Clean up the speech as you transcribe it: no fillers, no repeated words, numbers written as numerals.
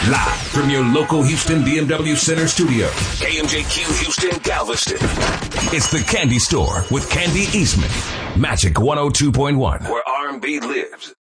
Live from your local Houston BMW Center studio, KMJQ Houston, Galveston. It's the Candy Store with Candy Eastman. Magic 102.1, where R&B lives.